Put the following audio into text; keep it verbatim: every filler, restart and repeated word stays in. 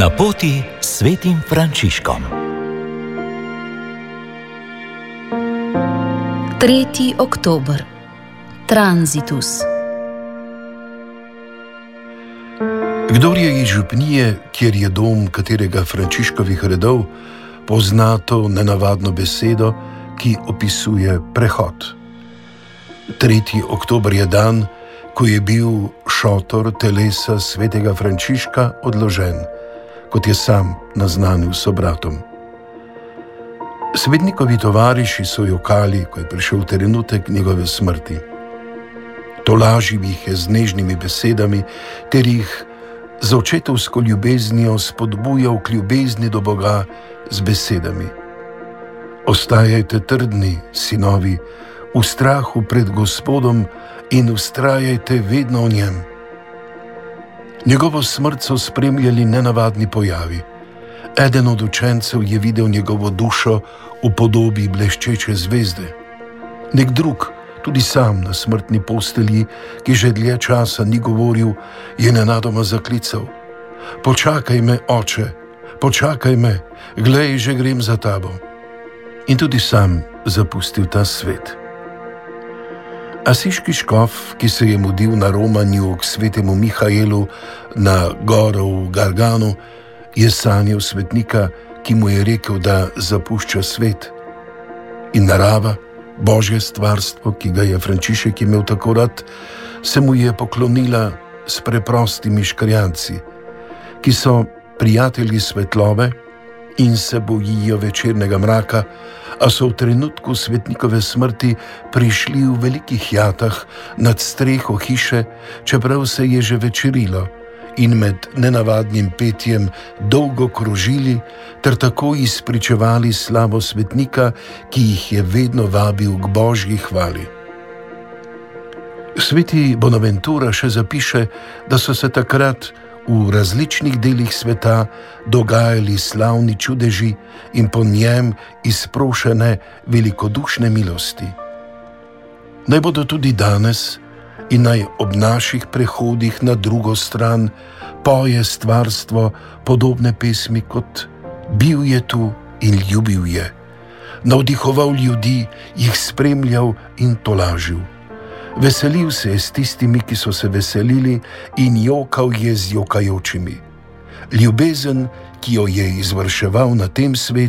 Na poti s svetim Frančiškom. tretji oktober. Transitus. Kdor je iz župnije, kjer je dom katerega Frančiškovih redov, pozna to nenavadno besedo, ki opisuje prehod. tretji oktober je dan, ko je bil šotor telesa svetega Frančiška odložen, kot je sam naznanil sobratom. Svetnikovi tovariši so jokali, ko je prišel trenutek njegove smrti. Tolažil jih je z nežnimi besedami, ter jih z očetovsko ljubeznijo spodbujal k ljubezni do Boga z besedami: ostajajte trdni, sinovi, v strahu pred Gospodom in vztrajajte vedno v njem. Njegovo smrt so spremljali nenavadni pojavi. Eden od učencev je videl njegovo dušo v podobi bleščeče zvezde. Nek drug, tudi sam na smrtni postelji, ki že dlje časa ni govoril, je nenadoma zaklical: počakaj me, oče, počakaj me, glej, že grem za tabo. In tudi sam zapustil ta svet. Asiški škof, ki se je mudil na romanju k svetemu Mihaelu na goro v Garganu, je sanjal svetnika, ki mu je rekel, da zapušča svet. In narava, Božje stvarstvo, ki ga je Frančišek imel tako rad, se mu je poklonila s preprostimi škrjanci, ki so prijatelji svetlobe in se bojijo večernega mraka, a so v trenutku svetnikove smrti prišli v velikih jatah nad streho hiše, čeprav se je že večerilo, in med nenavadnim petjem dolgo krožili ter tako izpričevali slavo svetnika, ki jih je vedno vabil k Božji hvali. Sveti Bonaventura še zapiše, da so se takrat v različnih delih sveta dogajali slavni čudeži in po njem izprošene velikodušne milosti. Naj bodo tudi danes in naj ob naših prehodih na drugo stran poje stvarstvo podobne pesmi kot: bil je tu in ljubil je, navdihoval ljudi, jih spremljal in tolažil. Veselil se je s tistimi, ki so se veselili, in jokal je z jokajočimi. Ljubezen, ki jo je izvrševal na tem svetu,